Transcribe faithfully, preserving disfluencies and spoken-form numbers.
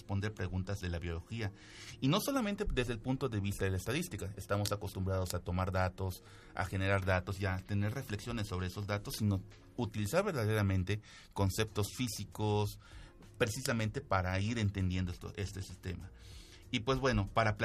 responder preguntas de la biología. Y no solamente desde el punto de vista de la estadística, estamos acostumbrados a tomar datos, a generar datos y a tener reflexiones sobre esos datos, sino utilizar verdaderamente conceptos físicos precisamente para ir entendiendo esto, este sistema. Y pues bueno, para